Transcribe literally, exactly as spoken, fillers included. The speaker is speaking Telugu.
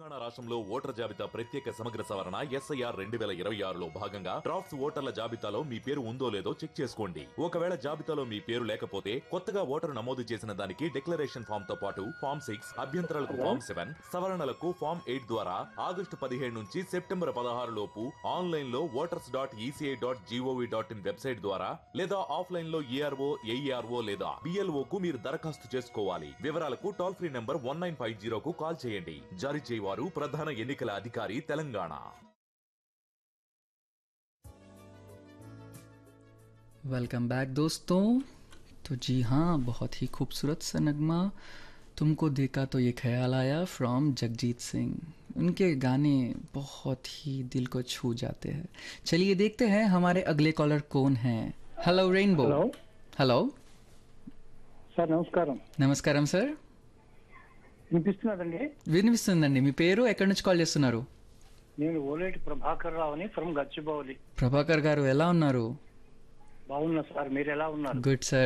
తెలంగాణ రాష్ట్రంలో ఓటర్ జాబితా ప్రత్యేక సమగ్ర సవరణ ఎస్ఐఆర్ రెండు వేల ఇరవై ఆరులో భాగంగా డ్రాఫ్ట్స్ ఓటర్ల జాబితాలో మీ పేరు ఉందో లేదో చెక్ చేసుకోండి. ఒకవేళ జాబితాలో మీ పేరు లేకపోతే కొత్తగా ఓటరు నమోదు చేసిన దానికి డిక్లరేషన్ ఫామ్ తో పాటు ఫామ్ సిక్స్ అభ్యంతరాలకు హలో ఫామ్ సెవెన్ సవరణలకు ఫామ్ ఎయిట్ ద్వారా ఆగస్టు పదిహేడు నుంచి సెప్టెంబర్ పదహారు లోపు ఆన్లైన్ లో voters dot ECI dot GOV dot in website ద్వారా లేదా ఆఫ్లైన్ లో ఏఆర్ఓ ఏఈఆర్ఓ లేదా బిఎల్ఓ కు మీరు దరఖాస్తు చేసుకోవాలి. వివరాలకు toll free number one nine five జీరోకు call చేయండి. జారీ చేయవారు ప్రధాన ఎన్నికల అధికారి తెలంగాణ. वेलकम बैक दोस्तों। तो जी हाँ, बहुत ही खूबसूरत सा नगमा तुमको देखा तो ये ख्याल आया फ्रॉम जगजीत सिंह। उनके गाने बहुत ही दिल को छू जाते हैं। चलिए देखते हैं हमारे अगले कॉलर कौन हैं। Hello rainbow. Hello hello sir నమస్కారం. నమస్కారం సార్, వినిపిస్తున్నదండి? వినిపిస్తుందండి. మీ పేరు, ఎక్కడి నుంచి కాల్ చేస్తున్నారు? నేను ఓలేటి ప్రభాకర్ రావుని ఫ్రమ్ గచ్చిబౌలి. ప్రభాకర్ గారు ఎలా ఉన్నారు? బాగున్నా సార్, మీరు ఎలా ఉన్నారు? Good sir.